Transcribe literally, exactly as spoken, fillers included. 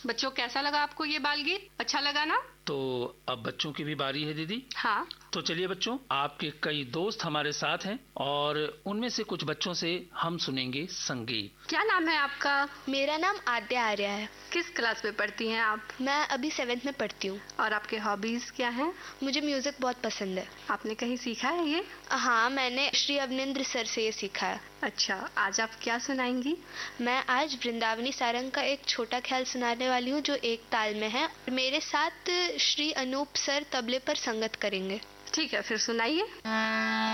बच्चों, कैसा लगा आपको ये बाल गीत? अच्छा लगा ना? तो अब बच्चों की भी बारी है दीदी। हाँ। तो चलिए बच्चों, आपके कई दोस्त हमारे साथ हैं और उनमें से कुछ बच्चों से हम सुनेंगे संगीत। क्या नाम है आपका? मेरा नाम आद्या आर्या है। किस क्लास में पढ़ती हैं आप? मैं अभी सेवेंथ में पढ़ती हूँ। और आपके हॉबीज क्या हैं? मुझे म्यूजिक बहुत पसंद है। आपने कहीं सीखा है ये? हाँ, मैंने श्री अवनिंद्र सर से ये सीखा है। अच्छा, आज आप क्या सुनाएंगी? मैं आज वृंदावनी सारंग का एक छोटा ख्याल सुनाने वाली हूँ जो एक ताल में है। मेरे साथ श्री अनूप सर तबले पर संगत करेंगे। ठीक है, फिर सुनाइए।